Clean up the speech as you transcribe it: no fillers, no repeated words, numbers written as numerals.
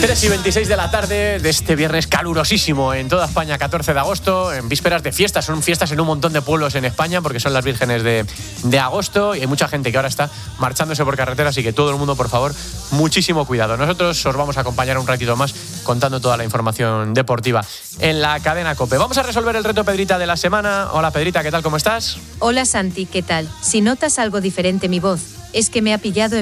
3:26 de la tarde de este viernes calurosísimo en toda España, 14 de agosto, en vísperas de fiestas. Son fiestas en un montón de pueblos en España porque son las vírgenes de agosto y hay mucha gente que ahora está marchándose por carretera, así que todo el mundo, por favor, muchísimo cuidado. Nosotros os vamos a acompañar un ratito más contando toda la información deportiva en la cadena COPE. Vamos a resolver el reto Pedrita de la semana. Hola Pedrita, ¿qué tal? ¿Cómo estás? Hola Santi, ¿qué tal? Si notas algo diferente mi voz, es que me ha pillado